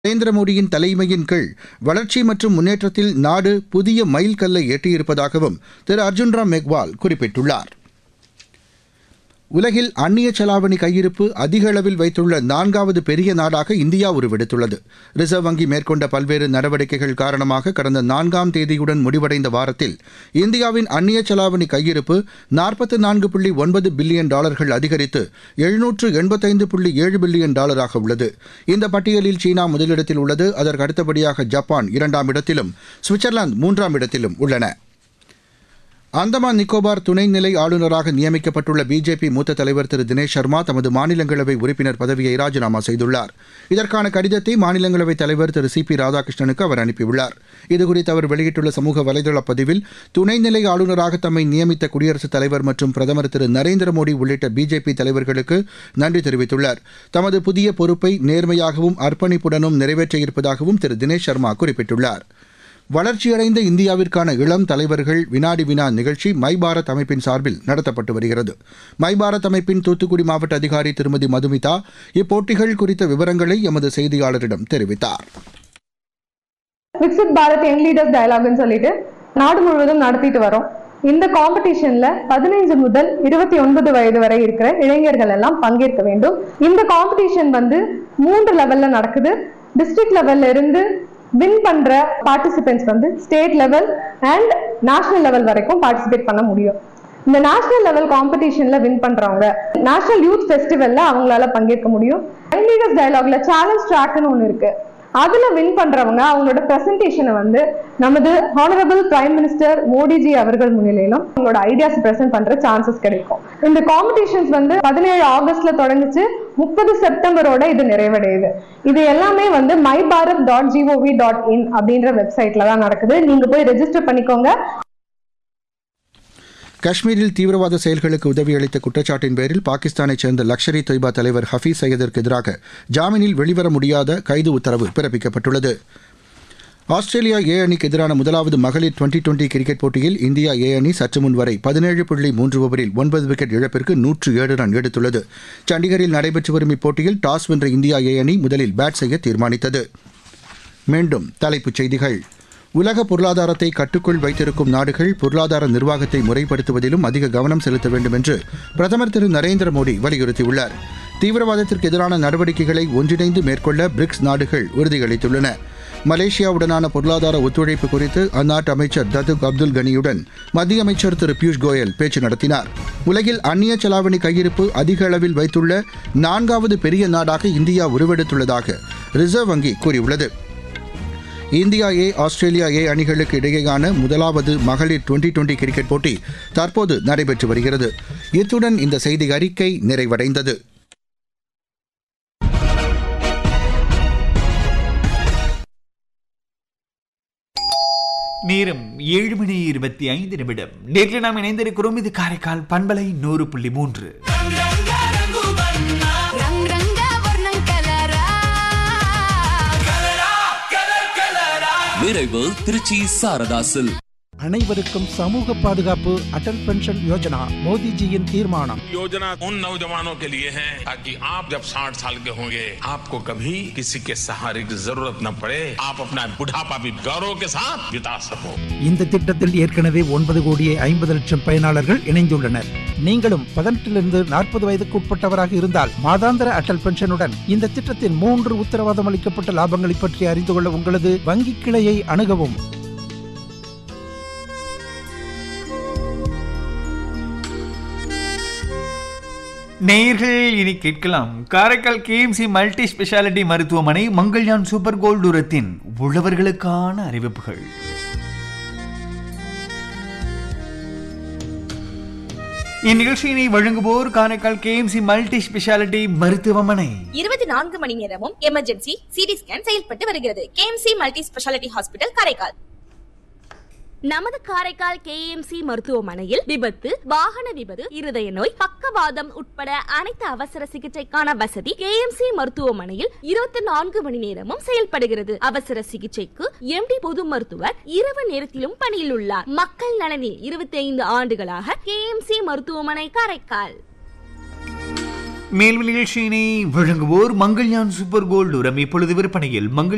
நரேந்திர மோடியின் தலைமையின் கீழ் வளர்ச்சி மற்றும் முன்னேற்றத்தில் நாடு புதிய மைல்கல்லை எட்டியிருப்பதாகவும் திரு அர்ஜுன் ராம் மெக்வால் குறிப்பிட்டுள்ளார். உலகில் அந்நிய செலாவணி கையிருப்பு அதிக அளவில் வைத்துள்ள 4வது பெரிய நாடாக இந்தியா உருவெடுத்துள்ளது. ரிசர்வ் வங்கி மேற்கொண்ட பல்வேறு நடவடிக்கைகள் காரணமாக கடந்த 4ஆம் தேதியுடன் முடிவடைந்த வாரத்தில் இந்தியாவின் அந்நிய செலாவணி கையிருப்பு 44.9 பில்லியன் டாலர்கள் அதிகரித்து 785.7 பில்லியன் டாலராக உள்ளது. இந்த பட்டியலில் சீனா முதலிடத்தில் உள்ளது. அதற்கு அடுத்தபடியாக ஜப்பான் 2ஆம் இடத்திலும் சுவிட்சர்லாந்து 3ஆம் இடத்திலும் உள்ளன. அந்தமான் நிக்கோபார் துணைநிலை ஆளுநராக நியமிக்கப்பட்டுள்ள பிஜேபி மூத்த தலைவர் திரு தினேஷ் சர்மா தமது மாநிலங்களவை உறுப்பினர் பதவியை ராஜினாமா செய்துள்ளார். இதற்கான கடிதத்தை மாநிலங்களவைத் தலைவர் திரு சி பி ராதாகிருஷ்ணனுக்கு அவர் அனுப்பியுள்ளார். இதுகுறித்து அவர் வெளியிட்டுள்ள சமூக வலைதள பதிவில் துணைநிலை ஆளுநராக தம்மை நியமித்த குடியரசுத் தலைவர் மற்றும் பிரதமர் திரு நரேந்திர மோடி உள்ளிட்ட பிஜேபி தலைவர்களுக்கு நன்றி தெரிவித்துள்ளார். தமது புதிய பொறுப்பை நேர்மையாகவும் அர்ப்பணிப்புடனும் நிறைவேற்ற இருப்பதாகவும் திரு தினேஷ் சர்மா குறிப்பிட்டுள்ளார். வளர்ச்சியடைந்த இந்தியாவிற்கான இளம் தலைவர்கள் வினாடி வினா நிகழ்ச்சி மை பாரத் அமைப்பின் சார்பில் நடத்தப்பட்டு வருகிறது. மை பாரத் அமைப்பின் தூத்துக்குடி மாவட்ட அதிகாரி திருமதி மதுமிதா இப்போட்டிகள் குறித்த விவரங்களை எமது செய்தியாளரிடம் தெரிவித்தார். விக்சித் பாரத் யங் லீடர்ஸ் டயலாக்னு சொல்லிட்டு நாடு முழுவதும் நடத்திட்டு வரோம். இந்த காம்படிஷன்ல 15 முதல் 29 வயது வரை இருக்கிற இளைஞர்கள் எல்லாம் பங்கேற்க வேண்டும். இந்த காம்படிஷன் 3 லெவல்ல நடக்குது. டிஸ்ட்ரிக்ட் லெவல்ல இருந்து வின் பண்ற participants state level and national level வரைக்கும் பார்ட்டிசிபேட் பண்ண முடியும். இந்த நேஷனல் லெவல் காம்படிஷன்ல வின் பண்றவங்க நேஷனல் யூத் ஃபெஸ்டிவல்ல அவங்களால பங்கேற்க முடியும். யங் லீடர்ஸ் டயலாக்ல சேலஞ்ச் ட்ராக்னு ஒன்று இருக்கு. அதுல வின் பண்றவங்க அவங்களோட பிரசன்டேஷனை நமது ஹானரபிள் பிரைம் மினிஸ்டர் மோடிஜி அவர்கள் முன்னிலையிலும் அவங்களோட ஐடியாஸ் பிரசன்ட் பண்ற சான்சஸ் கிடைக்கும். இந்த காம்படிஷன்ஸ் 17 ஆகஸ்ட்ல தொடங்குச்சு. 30 செப்டம்பரோட இது நிறைவடையுது. இது எல்லாமே myBharat.gov.in அப்படின்ற வெப்சைட்ல தான் நடக்குது. நீங்க போய் ரெஜிஸ்டர் பண்ணிக்கோங்க. காஷ்மீரில் தீவிரவாத செயல்களுக்கு உதவியளித்த குற்றச்சாட்டின் பேரில் பாகிஸ்தானைச் சேர்ந்த லஷ்கர் இ தொய்பா தலைவர் ஹஃபீஸ் சையதிற்கு எதிராக ஜாமீனில் வெளிவர முடியாத கைது உத்தரவு பிறப்பிக்கப்பட்டுள்ளது. ஆஸ்திரேலியா ஏ அணிக்கு எதிரான முதலாவது மகளிர் டுவெண்டி கிரிக்கெட் போட்டியில் இந்தியா ஏ அணி சற்று முன் வரை 17.3 ஓவரில் 9 விக்கெட் இழப்பிற்கு 107 ரன் எடுத்துள்ளது. சண்டிகரில் நடைபெற்று வரும் இப்போட்டியில் டாஸ் வென்ற இந்தியா ஏ அணி முதலில் பேட் செய்ய தீர்மானித்தது. மீண்டும் தலைப்புச் செய்திகள். உலக பொருளாதாரத்தை கட்டுக்குள் வைத்திருக்கும் நாடுகள் பொருளாதார நிர்வாகத்தை முறைப்படுத்துவதிலும் அதிக கவனம் செலுத்த வேண்டும் என்று பிரதமர் திரு நரேந்திர மோடி வலியுறுத்தியுள்ளார். தீவிரவாதத்திற்கு எதிரான நடவடிக்கைகளை ஒன்றிணைந்து மேற்கொள்ள பிரிக்ஸ் நாடுகள் உறுதியளித்துள்ளன. மலேசியாவுடனான பொருளாதார ஒத்துழைப்பு குறித்து அந்நாட்டு அமைச்சர் ததுக் அப்துல் கனியுடன் மத்திய அமைச்சர் திரு பியூஷ் கோயல் பேச்சு நடத்தினார். உலகில் அந்நிய செலாவணி கையிருப்பு அதிக அளவில் வைத்துள்ள 4வது பெரிய நாடாக இந்தியா உருவெடுத்துள்ளதாக ரிசர்வ் வங்கி கூறியுள்ளது. இந்தியா ஏ ஆஸ்திரேலியா ஏ அணிகளுக்கு இடையேயான முதலாவது மகளிர் டுவெண்டி கிரிக்கெட் போட்டி தற்போது நடைபெற்று வருகிறது. இத்துடன் இந்த செய்தி அறிக்கை நிறைவடைந்தது. நேரம் 7:25. நேற்று நாம் இணைந்திருக்கிறோம். இது காரைக்கால் பண்பலை 100.3. நிறைவு திருச்சி சாரதாசில். அனைவருக்கும் சமூக பாதுகாப்பு அடல் பென்ஷன் யோஜனா மோடிஜியின் தீர்மானம். योजना उन नौजवानों के लिए है ताकि आप जब 60 साल के होंगे आपको कभी किसी के सहारे की जरूरत न पड़े. आप अपना बुढ़ापा भी गौरव के साथ बिता सको. இந்த திட்டத்தில் ஏற்கனவே 9,50,00,000 பயனாளர்கள் இணைந்துள்ளனர். நீங்களும் 18 40 வயதுக்கு உட்பட்டவராக இருந்தால் மாதாந்திர அடல் பென்ஷனுடன் இந்த திட்டத்தின் 3 உத்தரவாதம் அளிக்கப்பட்ட லாபங்களை பற்றி அறிந்து கொள்ள உங்களது வங்கி கிளையை அணுகவும். நேயர்கள் இனி கேட்கலாம். காரைக்கால் கேஎம்சி மல்டி ஸ்பெஷாலிட்டி மருத்துவமனை மங்கள்யான் சூப்பர் கோல்டு உரத்தின் உழவர்களுக்கான அறிவிப்புகள். இந்நிகழ்ச்சியினை வழங்குவோர் காரைக்கால் கேஎம்சி மல்டி ஸ்பெஷாலிட்டி மருத்துவமனை. 24 மணி நேரமும் எமர்ஜென்சி சிடி ஸ்கேன் செயல்பட்டு வருகிறது. KMC multi speciality hospital Karaikal. நமது காரைக்கால் கேஎம்சி மருத்துவமனையில் விபத்து, வாகன விபத்து, இருதய நோய், பக்கவாதம் உட்பட அனைத்து அவசர சிகிச்சைக்கான வசதி கேஎம்சி மருத்துவமனையில் 24 மணி நேரமும் செயல்படுகிறது. அவசர சிகிச்சைக்கு எம்டி பொது மருத்துவர் இரவு நேரத்திலும் பணியில் உள்ளார். மக்கள் நலனில் 25 ஆண்டுகளாக கேஎம்சி மருத்துவமனை காரைக்கால். மேல் நிகழ்ச்சியினை வழங்குவோர் மங்கள்யான் சூப்பர் கோல்டு உரம் இப்பொழுது விற்பனையில்.